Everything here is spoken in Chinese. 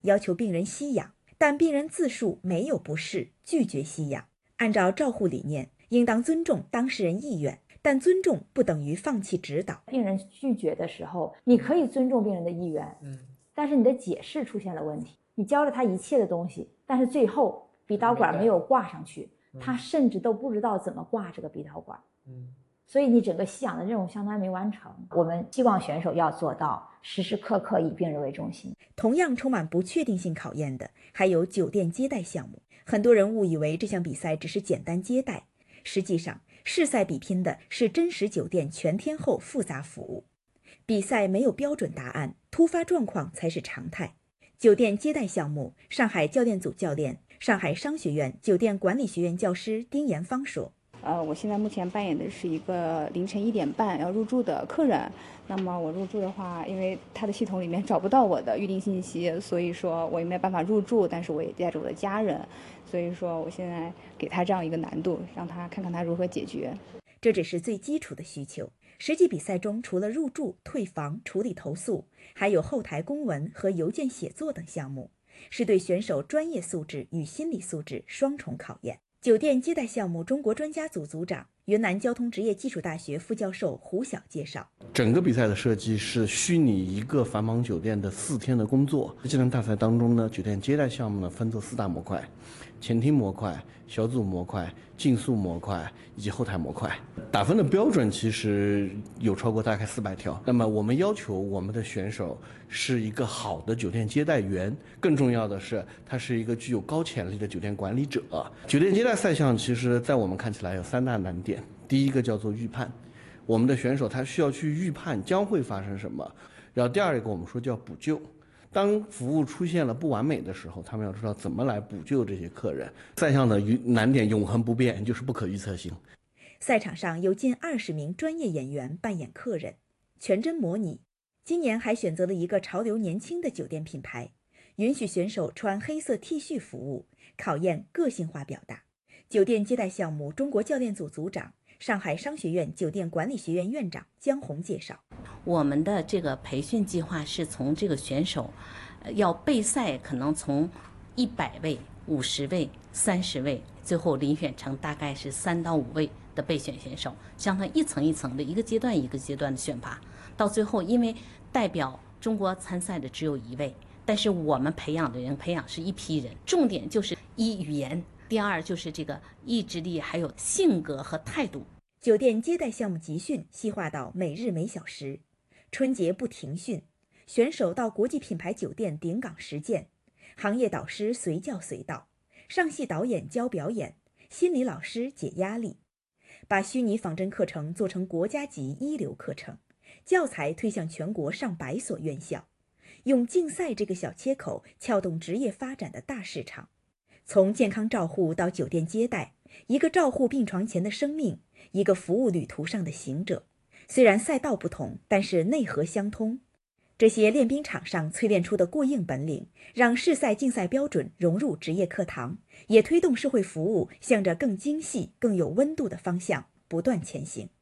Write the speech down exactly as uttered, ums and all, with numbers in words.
要求病人吸氧，但病人自述没有不适，拒绝吸氧。按照照护理念，应当尊重当事人意愿，但尊重不等于放弃指导。 病人拒绝的时候，你可以尊重病人的意愿，嗯，但是你的解释出现了问题。你教了他一切的东西，但是最后鼻导管没有挂上去，他甚至都不知道怎么挂这个鼻导管，嗯，所以你整个吸氧的任务相当于没完成。我们希望选手要做到时时刻刻以病人为中心。 同样充满不确定性考验的还有酒店接待项目。很多人误以为这项比赛只是简单接待，实际上试赛比拼的是真实酒店全天候复杂服务。比赛没有标准答案，突发状况才是常态。酒店接待项目，上海教练组教练、上海商学院酒店管理学院教师丁延芳说： 呃，我现在目前扮演的是一个凌晨一点半要入住的客人。那么我入住的话，因为他的系统里面找不到我的预订信息，所以说我也没有办法入住，但是我也带着我的家人，所以说我现在给他这样一个难度，让他看看他如何解决。 这只是最基础的需求。实际比赛中，除了入住、退房、处理投诉，还有后台公文和邮件写作等项目，是对选手专业素质与心理素质双重考验。酒店接待项目中国专家组组长、云南交通职业技术大学副教授胡晓介绍， 整个比赛的设计是虚拟一个繁忙酒店的四天的工作。这场大赛当中呢，酒店接待项目呢分作四大模块：前厅模块、小组模块、竞速模块以及后台模块。打分的标准其实有超过大概四百条。那么我们要求我们的选手是一个好的酒店接待员，更重要的是他是一个具有高潜力的酒店管理者。酒店接待赛项其实在我们看起来有三大难点。第一个叫做预判，我们的选手他需要去预判将会发生什么。然后第二个我们说叫补救，当服务出现了不完美的时候，他们要知道怎么来补救这些客人。赛项的难点永恒不变，就是不可预测性。 赛场上有近二十名专业演员扮演客人，全真模拟。今年还选择了一个潮流年轻的酒店品牌，允许选手穿黑色 T 恤服务，考验个性化表达。酒店接待项目中国教练组组长、上海商学院酒店管理学院院长江红介绍， 我们的这个培训计划是从这个选手要备赛，可能从一百位、五十位、三十位，最后遴选成大概是三到五位的备选选手，像它一层一层的，一个阶段一个阶段的选拔，到最后因为代表中国参赛的只有一位，但是我们培养的人培养是一批人，重点就是一语言，第二就是这个意志力，还有性格和态度。 酒店接待项目集训细化到每日每小时，春节不停训，选手到国际品牌酒店顶岗实践，行业导师随叫随到，上戏导演教表演，心理老师解压力，把虚拟仿真课程做成国家级一流课程，教材推向全国上百所院校，用竞赛这个小切口撬动职业发展的大市场。从健康照护到酒店接待，一个照护病床前的生命，一个服务旅途上的行者。虽然赛道不同，但是内核相通。这些练兵场上淬炼出的过硬本领，让试赛竞赛标准融入职业课堂，也推动社会服务向着更精细、更有温度的方向不断前行。